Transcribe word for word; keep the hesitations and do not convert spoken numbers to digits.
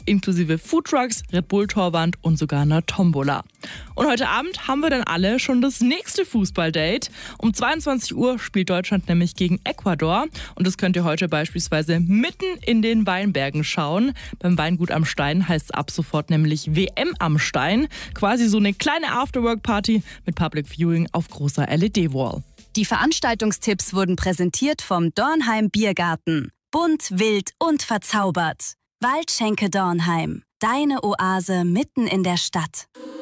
inklusive Foodtrucks, Red Bull-Torwand und sogar einer Tombola. Und heute Abend haben wir dann alle schon das nächste Fußballdate. Um zweiundzwanzig Uhr spielt Deutschland nämlich gegen Ecuador. Und das könnt ihr heute beispielsweise mitten in den Weinbergen schauen. Beim Weingut am Stein heißt es ab sofort nämlich W M am Stein. Quasi so eine kleine Afterwork-Party mit Public Viewing auf großer L E D-Wall. Die Veranstaltungstipps wurden präsentiert vom Dornheim Biergarten. Bunt, wild und verzaubert. Waldschenke Dornheim. Deine Oase mitten in der Stadt.